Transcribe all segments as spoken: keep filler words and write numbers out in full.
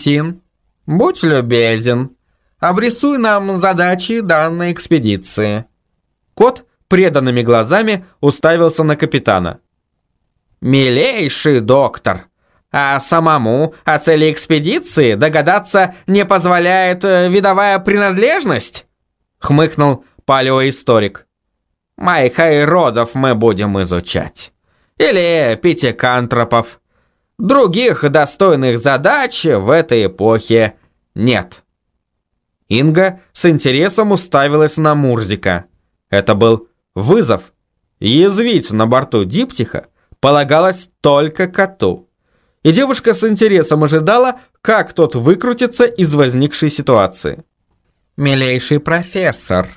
Константин, будь любезен, обрисуй нам задачи данной экспедиции». Кот преданными глазами уставился на капитана. «Милейший доктор, а самому о цели экспедиции догадаться не позволяет видовая принадлежность?» — хмыкнул палеоисторик. «Майхайродов мы будем изучать. Или питекантропов. Других достойных задач в этой эпохе нет». Инга с интересом уставилась на Мурзика. Это был вызов. Язвить на борту диптиха полагалось только коту. И девушка с интересом ожидала, как тот выкрутится из возникшей ситуации. «Милейший профессор,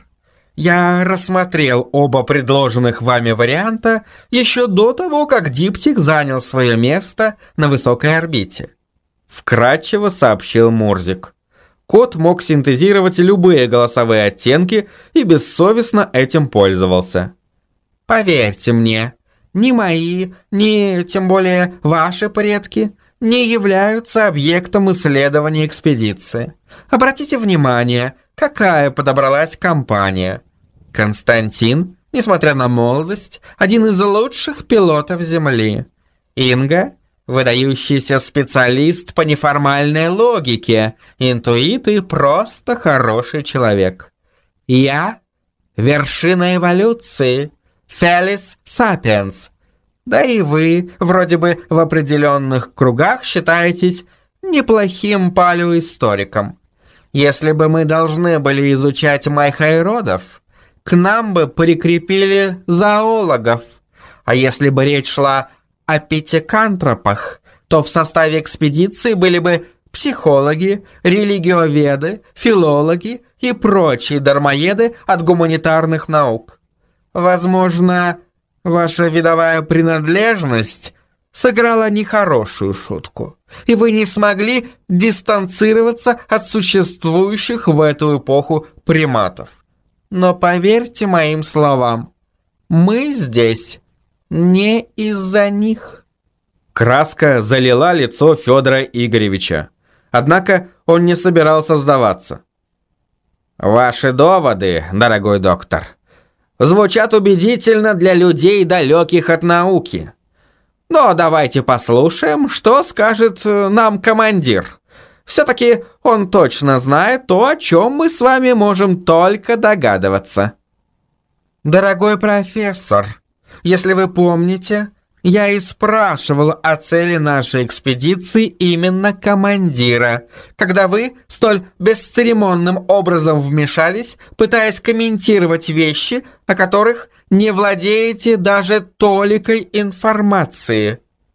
я рассмотрел оба предложенных вами варианта еще до того, как диптих занял свое место на высокой орбите», — вкратчиво сообщил Мурзик. Кот мог синтезировать любые голосовые оттенки и бессовестно этим пользовался. «Поверьте мне, ни мои, ни тем более ваши предки не являются объектом исследования экспедиции. Обратите внимание, какая подобралась компания. Константин, несмотря на молодость, один из лучших пилотов Земли. Инга – выдающийся специалист по неформальной логике, интуит и просто хороший человек. Я – вершина эволюции, Felis Sapiens. Да и вы, вроде бы в определенных кругах, считаетесь неплохим палеоисториком. Если бы мы должны были изучать майхайродов, к нам бы прикрепили зоологов. А если бы речь шла о питекантропах, то в составе экспедиции были бы психологи, религиоведы, филологи и прочие дармоеды от гуманитарных наук. Возможно, ваша видовая принадлежность сыграла нехорошую шутку, и вы не смогли дистанцироваться от существующих в эту эпоху приматов. Но поверьте моим словам, мы здесь не из-за них». Краска залила лицо Федора Игоревича. Однако он не собирался сдаваться. «Ваши доводы, дорогой доктор, звучат убедительно для людей, далеких от науки. Но давайте послушаем, что скажет нам командир. Все-таки он точно знает то, о чем мы с вами можем только догадываться». «Дорогой профессор, если вы помните, я и спрашивал о цели нашей экспедиции именно командира, когда вы столь бесцеремонным образом вмешались, пытаясь комментировать вещи, о которых не владеете даже толикой информации».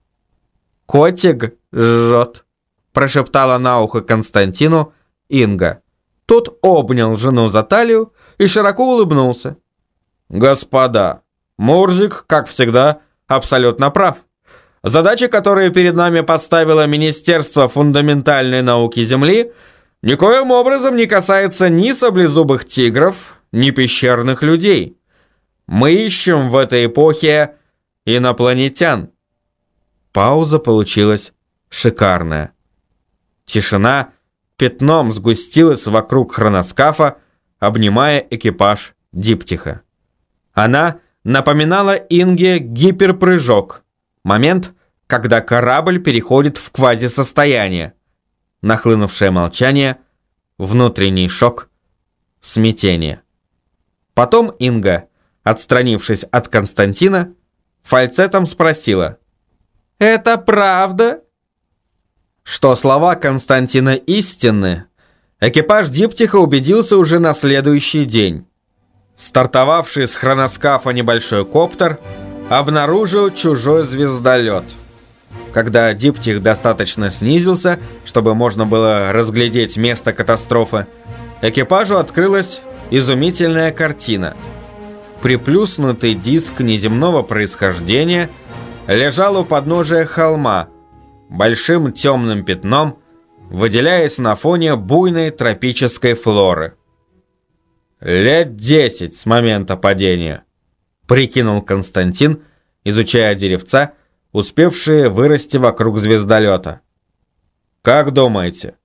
«Котик жжет», — прошептала на ухо Константину Инга. Тот обнял жену за талию и широко улыбнулся. «Господа, Мурзик, как всегда, абсолютно прав. Задача, которую перед нами поставило Министерство фундаментальной науки Земли, никоим образом не касается ни саблезубых тигров, ни пещерных людей. Мы ищем в этой эпохе инопланетян». Пауза получилась шикарная. Тишина пятном сгустилась вокруг хроноскафа, обнимая экипаж диптиха. Она напоминала Инге гиперпрыжок. Момент, когда корабль переходит в квазисостояние. Нахлынувшее молчание, внутренний шок, смятение. Потом Инга, отстранившись от Константина, фальцетом спросила: «Это правда?» Что слова Константина истинны, экипаж диптиха убедился уже на следующий день. Стартовавший с хроноскафа небольшой коптер обнаружил чужой звездолет. Когда диптих достаточно снизился, чтобы можно было разглядеть место катастрофы, экипажу открылась изумительная картина. Приплюснутый диск неземного происхождения лежал у подножия холма, большим темным пятном, выделяясь на фоне буйной тропической флоры. «Лет десять с момента падения», — прикинул Константин, изучая деревца, успевшие вырасти вокруг звездолета. «Как думаете,